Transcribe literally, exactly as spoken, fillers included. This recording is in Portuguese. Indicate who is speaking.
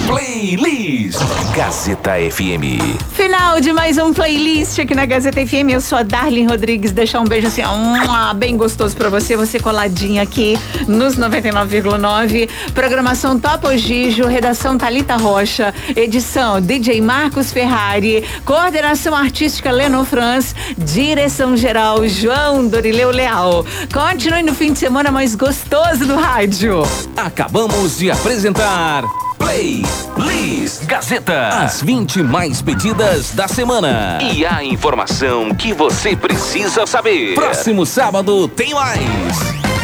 Speaker 1: Playlist Gazeta F M.
Speaker 2: Final de mais um playlist aqui na Gazeta F M. Eu sou a Darlene Rodrigues. Deixar um beijo assim, um, bem gostoso pra você. Você coladinha aqui nos noventa e nove vírgula nove. Programação Topo Gijo, redação Thalita Rocha, edição D J Marcos Ferrari, coordenação artística Leno Franz, direção geral João Dorileu Leal. Continue no fim de semana mais gostoso do rádio.
Speaker 1: Acabamos de apresentar Playlist Gazeta. As vinte mais pedidas da semana. E a informação que você precisa saber. Próximo sábado tem mais.